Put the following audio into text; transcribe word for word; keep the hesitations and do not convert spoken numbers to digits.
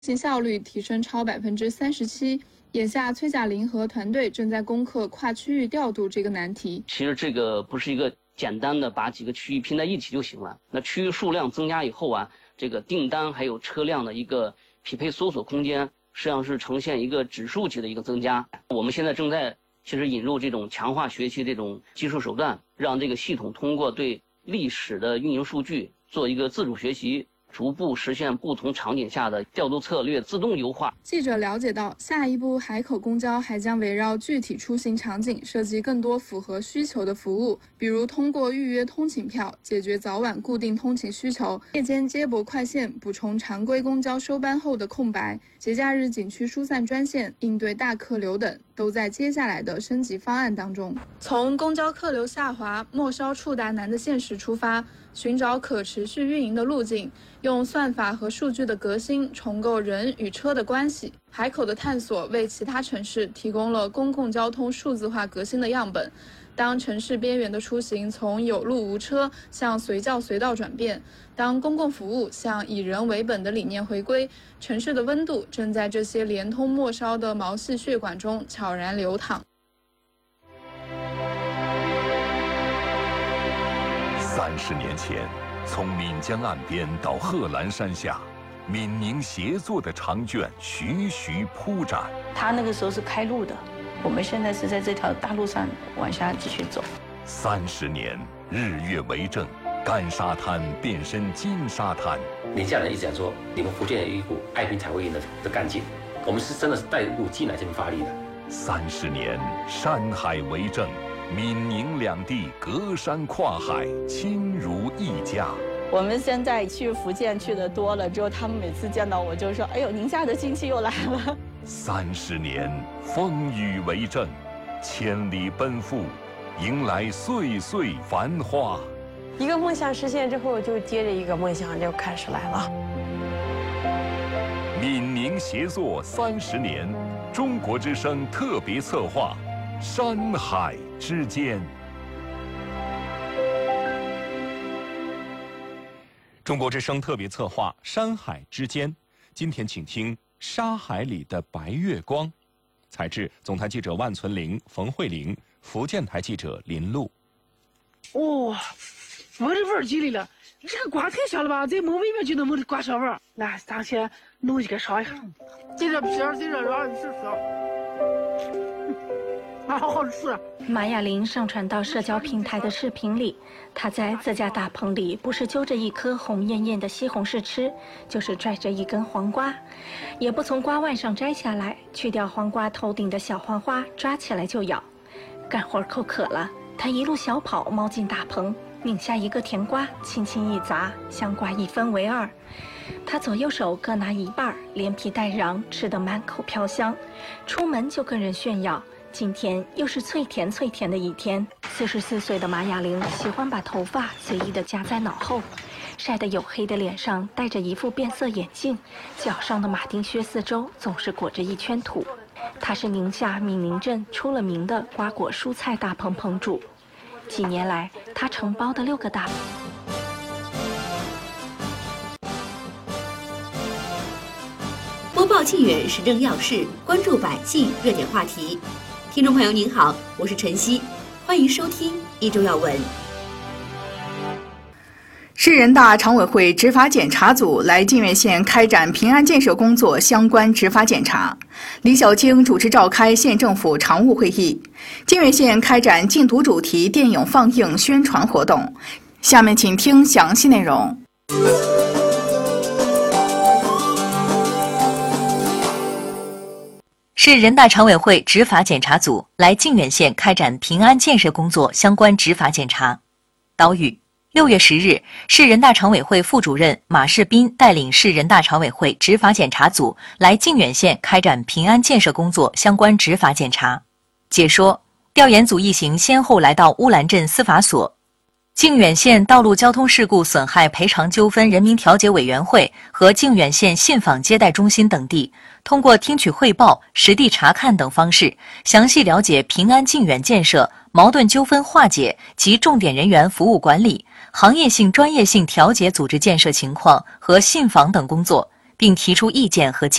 行效率提升超百分之三十七。眼下，崔甲林和团队正在攻克跨区域调度这个难题。 其实这个不是一个简单的把几个区域拼在一起就行了。那区域数量增加以后啊，这个订单还有车辆的一个匹配搜索空间，实际上是呈现一个指数级的一个增加。我们现在正在其实引入这种强化学习这种技术手段，让这个系统通过对历史的运营数据做一个自主学习，逐步实现不同场景下的调度策略自动优化。 记者了解到，下一步海口公交还将围绕具体出行场景设计更多符合需求的服务，比如通过预约通勤票解决早晚固定通勤需求，夜间接驳快线补充常规公交收班后的空白，节假日景区疏散专线应对大客流等，都在接下来的升级方案当中。从公交客流下滑、末梢触达难的现实出发，寻找可持续运营的路径，用算法和数据的革新重构人与车的关系。海口的探索为其他城市提供了公共交通数字化革新的样本。当城市边缘的出行从有路无车向随叫随到转变，当公共服务向以人为本的理念回归，城市的温度正在这些连通末梢的毛细血管中悄然流淌。 三十年前，从岷江岸边到贺兰山下，闽宁协作的长卷徐徐铺展。 他那个时候是开路的，我们现在是在这条大路上往下继续走。 三十年，日月为证，干沙滩变身金沙滩。 宁夏人一直讲说，你们福建有一股爱拼才会赢的的干劲，我们是真的是带入进来这边发力的。 三十年，山海为证。闽宁两地隔山跨海，亲如一家。 我们现在去福建去的多了之后，他们每次见到我就说：“哎呦，宁夏的亲戚又来了。” 三十年，风雨为证，千里奔赴，迎来岁岁繁花。 一个梦想实现之后，就接着一个梦想就开始来了。 闽宁协作三十年，中国之声特别策划。山海之间， 中国之声特别策划《山海之间》，今天请听《沙海里的白月光》，采制总台记者万存玲、冯慧玲，福建台记者林璐。 哇、哦，闻着味儿进来了，这个瓜太香了吧？在门外面就能闻着瓜香味儿。来，咱先弄一个尝一下，这个皮儿，这个瓤你试试。好好吃。 马雅玲上传到社交平台的视频里，她在自家大棚里，不是揪着一颗红艳艳的西红柿吃，就是拽着一根黄瓜，也不从瓜腕上摘下来，去掉黄瓜头顶的小黄花，抓起来就咬。干活口渴了，她一路小跑猫进大棚，拧下一个甜瓜，轻轻一砸，香瓜一分为二。她左右手各拿一半，连皮带瓤，吃得满口飘香。出门就跟人炫耀。今天又是脆甜脆甜的一天。四十四岁的马雅玲喜欢把头发随意地夹在脑后，晒得黝黑的脸上戴着一副变色眼镜，脚上的马丁靴四周总是裹着一圈土。她是宁夏闽宁镇出了名的瓜果蔬菜大棚棚主。几年来，她承包的六个大播报靖远时政要事，关注百姓热点话题。听众朋友您好，我是晨曦，欢迎收听一周要闻。 市人大常委会执法检查组来靖远县开展平安建设工作相关执法检查。李小青主持召开县政府常务会议。靖远县开展禁毒主题电影放映宣传活动。下面请听详细内容。 市人大常委会执法检查组来靖远县开展平安建设工作相关执法检查。岛屿六月十日，市人大常委会副主任马世斌带领市人大常委会执法检查组来靖远县开展平安建设工作相关执法检查。解说：调研组一行先后来到乌兰镇司法所、靖远县道路交通事故损害赔偿纠纷人民调解委员会和靖远县信访接待中心等地，通过听取汇报、实地查看等方式，详细了解平安靖远建设、矛盾纠纷化解及重点人员服务管理、行业性专业性调解组织建设情况和信访等工作， 并提出意见和建议。